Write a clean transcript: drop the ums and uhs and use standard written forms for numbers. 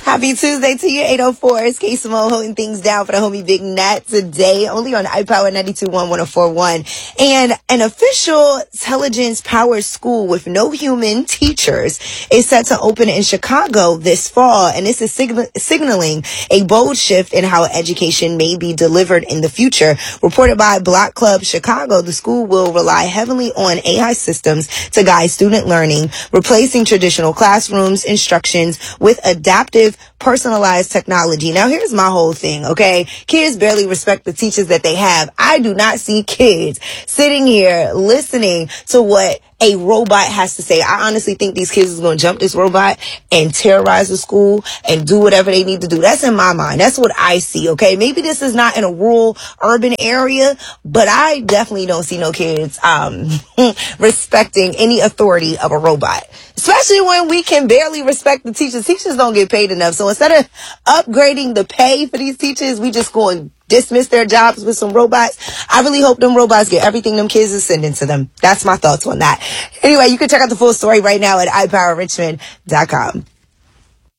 Happy Tuesday to you, 804. It's K Simone holding things down for the homie Big Nat today, only on iPower 92.1 And an official intelligence-powered school with no human teachers is set to open in Chicago this fall, and this is signaling a bold shift in how education may be delivered in the future. Reported by Block Club Chicago, the school will rely heavily on AI systems to guide student learning, replacing traditional classrooms instructions with adaptive, personalized technology. Now, here's my whole thing, okay? Kids barely respect the teachers that they have. I do not see kids sitting here listening to what a robot has to say. I honestly think these kids is going to jump this robot and terrorize the school and do whatever they need to do. That's in my mind. That's what I see, okay? Maybe this is not in a rural, urban area, but I definitely don't see no kids respecting any authority of a robot. Especially when we can barely respect the teachers. Teachers don't get paid enough. So instead of upgrading the pay for these teachers, we just go and dismiss their jobs with some robots. I really hope them robots get everything them kids is sending to them. That's my thoughts on that. Anyway, you can check out the full story right now at iPowerRichmond.com.